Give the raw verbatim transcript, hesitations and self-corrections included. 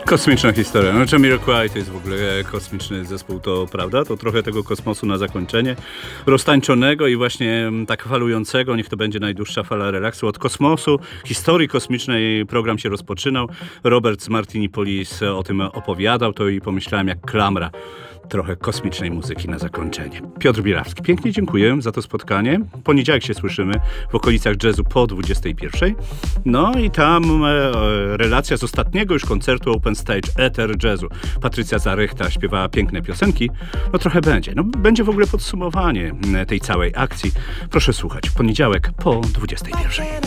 Kosmiczna historia. No, Jamiroquai to jest w ogóle kosmiczny zespół, to prawda? To trochę tego kosmosu na zakończenie. Roztańczonego i właśnie tak falującego. Niech to będzie najdłuższa fala relaksu. Od kosmosu, historii kosmicznej program się rozpoczynał. Robert z Martinipolis o tym opowiadał. To i pomyślałem jak klamra. Trochę kosmicznej muzyki na zakończenie. Piotr Bielawski. Pięknie dziękuję za to spotkanie. W poniedziałek się słyszymy w okolicach jazzu po dwudziestej pierwszej. No i tam e, relacja z ostatniego już koncertu Open Stage Ether Jazzu. Patrycja Zarychta śpiewała piękne piosenki. No trochę będzie. No będzie w ogóle podsumowanie tej całej akcji. Proszę słuchać. W poniedziałek po dwudziestej pierwszej.